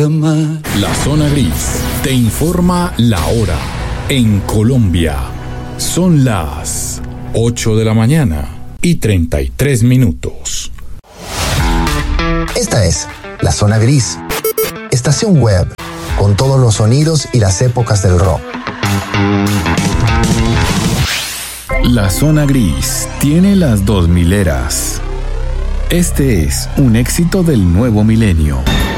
La Zona Gris te informa la hora. En Colombia son las 8 de la mañana y 33 minutos. Esta es La Zona Gris, estación web con todos los sonidos y las épocas del rock. La Zona Gris tiene las 2000 eras. Este es un éxito del nuevo milenio.